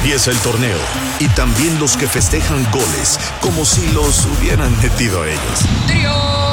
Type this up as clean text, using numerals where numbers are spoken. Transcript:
Empieza el torneo y también los que festejan goles como si los hubieran metido ellos. ¡Trío!